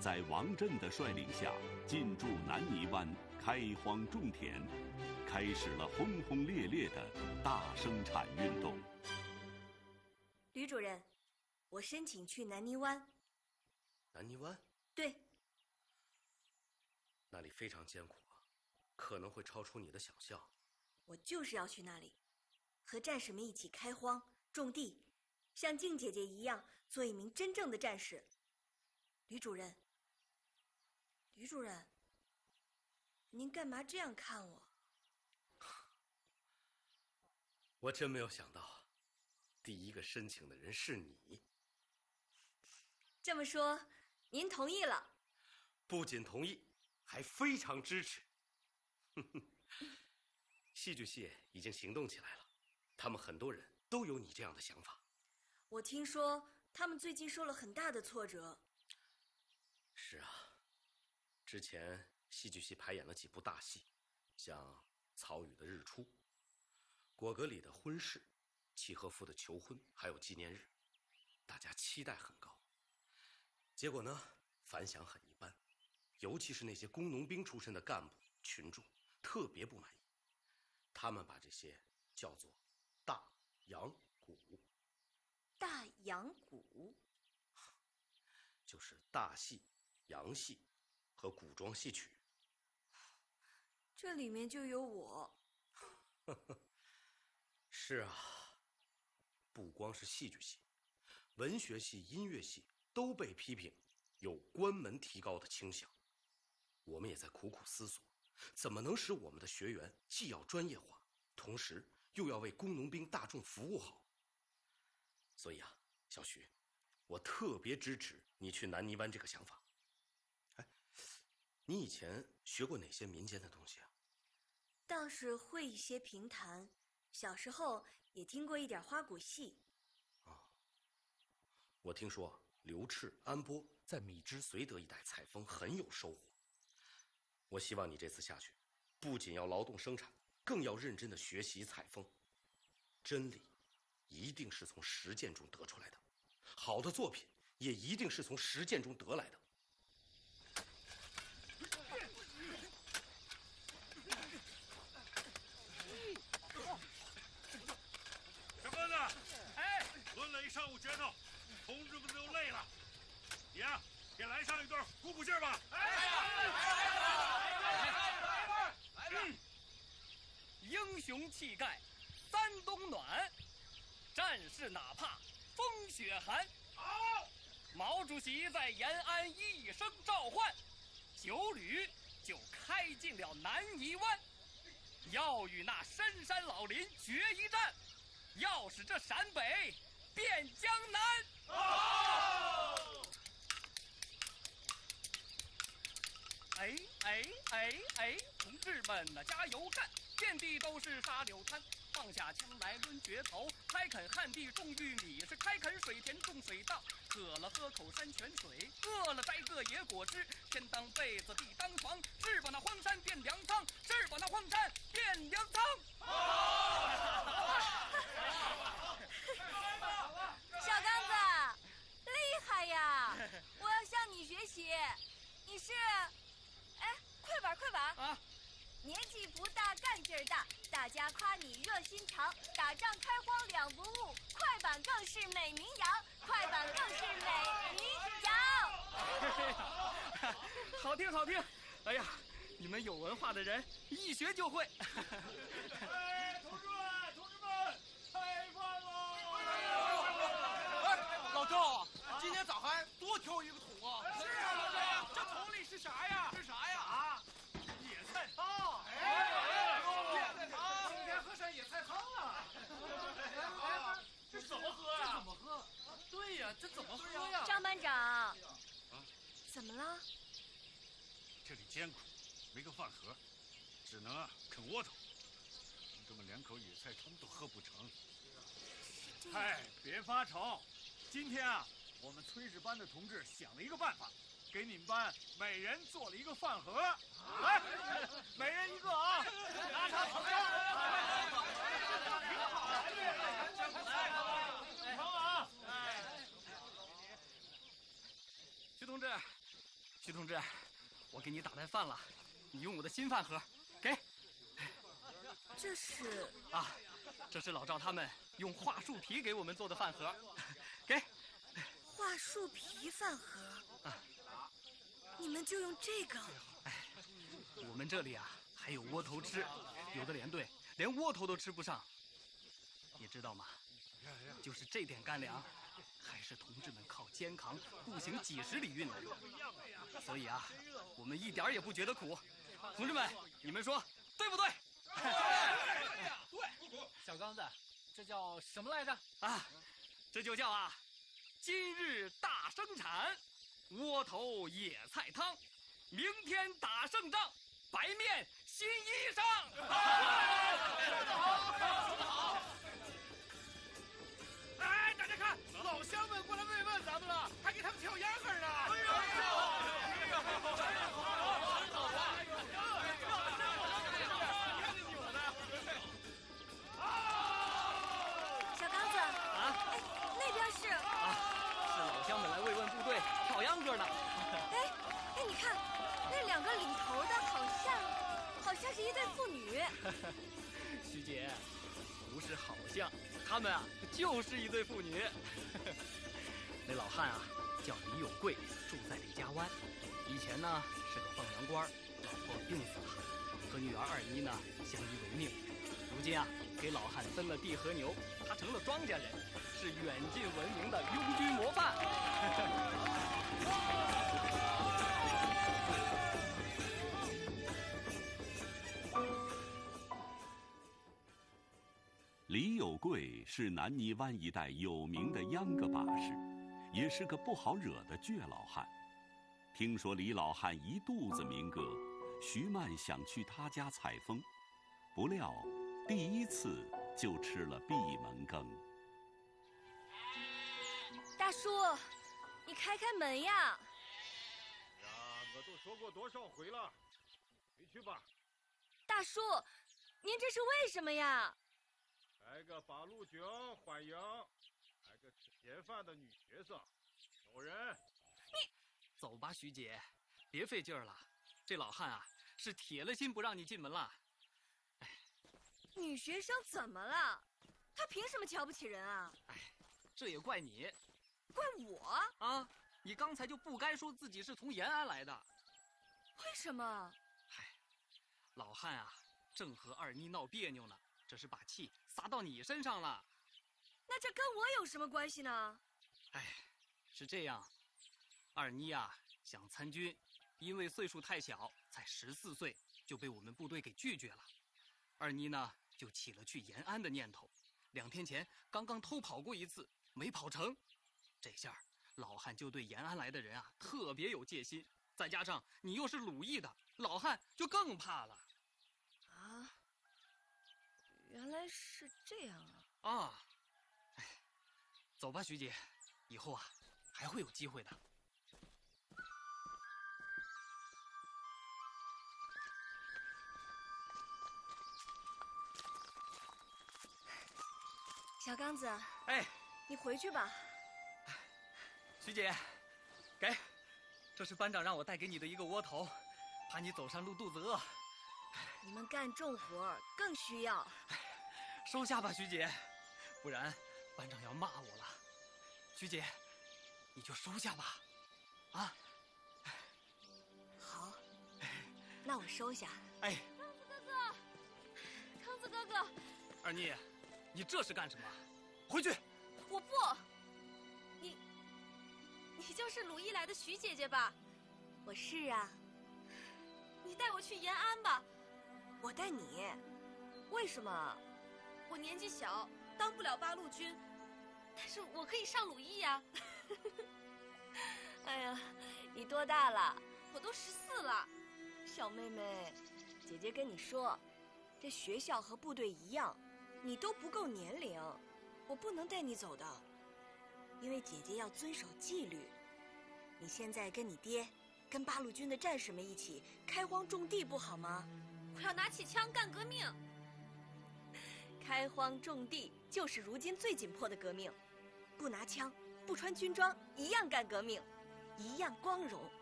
在王震的率领下进驻南泥湾，开荒种田，开始了轰轰烈烈的大生产运动。 吕主任，我申请去南泥湾。 南泥湾？ 对。 那里非常艰苦啊，可能会超出你的想象。 我就是要去那里，和战士们一起开荒种地，像静姐姐一样做一名真正的战士。吕主任，您干嘛这样看我？ 我真没有想到，第一个申请的人是你。 这么说，您同意了？ 不仅同意，还非常支持。戏剧系已经行动起来了，他们很多人都有你这样的想法。 我听说他们最近受了很大的挫折。 是啊，之前戏剧系排演了几部大戏，像曹禺的《日出》，果戈里的《婚事》，契诃夫的《求婚》，还有纪念日，大家期待很高。结果呢，反响很一般，尤其是那些工农兵出身的干部群众特别不满意，他们把这些叫做大洋鼓。 大洋鼓就是大戏、洋戏和古装戏曲。 这里面就有我。 是啊，不光是戏剧系，文学系、音乐系都被批评有关门提高的倾向。我们也在苦苦思索，怎么能使我们的学员既要专业化，同时又要为工农兵大众服务好。所以啊，小徐，我特别支持你去南泥湾这个想法。哎，你以前学过哪些民间的东西啊？ 倒是会一些评弹，小时候也听过一点花鼓戏。 我听说刘炽、安波在米脂绥德一带采风很有收获。我希望你这次下去，不仅要劳动生产，更要认真的学习采风。真理一定是从实践中得出来的，好的作品也一定是从实践中得来的。 小个子，哎，抡了一上午拳头，同志们都累了，你呀，给来上一段鼓鼓劲儿吧！ 英雄气概三冬暖，战士哪怕风雪寒。 好， 毛主席在延安一声召唤，9旅就开进了南泥湾，要与那深山老林决一战，要使这陕北变江南。 好！ 哎，同志们呐，加油干！遍地都是沙柳滩，放下枪来抡决头，开垦旱地种玉米，是开垦水田种水稻，渴了喝口山泉水，饿了摘个野果汁，天当被子地当床，是把那荒山变粮仓，是把那荒山变粮仓。 小刚子，厉害呀！我要向你学习。你是，哎，快板啊！年纪不大，干劲儿大，大家夸你热心肠，打仗开荒两不误，快板更是美名扬，快板更是美名扬。 好听！哎呀，你们有文化的人一学就会。 哎，同志们，开饭喽！ 哎，老赵，今天咋还多挑一个桶啊？ 是啊，老赵， 这桶里是啥呀？ 啊，野菜汤。 野菜汤，今天喝上野菜汤了。 这怎么喝呀？ 怎么喝？对呀，这怎么喝呀？ 张班长，怎么了？ 这里艰苦，没个饭盒，只能啃窝头。同志们连口野菜汤都喝不成。哎，别发愁，今天啊，我们炊事班的同志想了一个办法，给你们班每人做了一个饭盒。来，每人一个啊！拿上好香，挺好，来，成啊！ 徐同志， 徐同志，我给你打来饭了，你用我的新饭盒，给。 这是啊，这是老赵他们用桦树皮给我们做的饭盒，给。 桦树皮饭盒啊，你们就用这个？ 哎，我们这里啊还有窝头吃，有的连队连窝头都吃不上，你知道吗？就是这点干粮，还是同志们靠肩扛步行几十里运来的，所以啊，我们一点也不觉得苦。同志们，你们说对不对？ 对。小刚子，这叫什么来着？ 啊，这就叫啊，今日大生产，窝头野菜汤，明天打胜仗，白面新衣裳。 说得好，说得好。哎，大家看，老乡们过来慰问咱们了，还给他们跳秧歌呢。哎呦！ 小刚子啊，那边是老乡们来慰问部队跳秧歌呢。 哎，你看，那两个领头的好像是一对父女。 徐姐，不是好像，他们啊就是一对父女。那老汉啊叫李有贵，住在李家湾，以前呢是个放羊官，老婆病死了，和女儿二妮呢相依为命。如今啊给老汉分了地和牛，他成了庄稼人，是远近闻名的拥军模范。 李有贵是南泥湾一带有名的秧歌把式，也是个不好惹的倔老汉。听说李老汉一肚子民歌，徐曼想去他家采风，不料第一次就吃了闭门羹。 大叔，你开开门呀！ 呀，我都说过多少回了，回去吧。 大叔，您这是为什么呀？ 来个八路军欢迎，来个吃便饭的女学生，走人。 你走吧，徐姐，别费劲儿了。这老汉啊，是铁了心不让你进门了。哎， 女学生怎么了？她凭什么瞧不起人啊？ 哎，这也怪你。 怪我啊！你刚才就不该说自己是从延安来的。 为什么？ 嗨，老汉啊，正和二妮闹别扭呢，这是把气撒到你身上了。 那这跟我有什么关系呢？ 哎，是这样，二妮啊想参军，因为岁数太小，才14岁，就被我们部队给拒绝了。二妮呢就起了去延安的念头。2天前刚刚偷跑过一次，没跑成。这下老汉就对延安来的人啊特别有戒心，再加上你又是鲁艺的，老汉就更怕了。 啊，原来是这样啊！ 啊，哎，走吧，徐姐，以后啊还会有机会的。 小刚子， 哎， 你回去吧。 徐姐，给，这是班长让我带给你的一个窝头，怕你走上路肚子饿。 你们干重活更需要。 收下吧，徐姐，不然班长要骂我了。徐姐，你就收下吧，啊。 好，那我收下。 哎， 康子哥哥， 二妮，你这是干什么？回去。 我不。你就是鲁艺来的徐姐姐吧？我是啊。你带我去延安吧。我带你？为什么？我年纪小，当不了八路军，但是我可以上鲁艺呀。哎呀，你多大了？我都14了。小妹妹，姐姐跟你说，这学校和部队一样，你都不够年龄，我不能带你走的。因为姐姐要遵守纪律。你现在跟你爹，跟八路军的战士们一起开荒种地，不好吗？我要拿起枪干革命。开荒种地就是如今最紧迫的革命，不拿枪，不穿军装，一样干革命，一样光荣。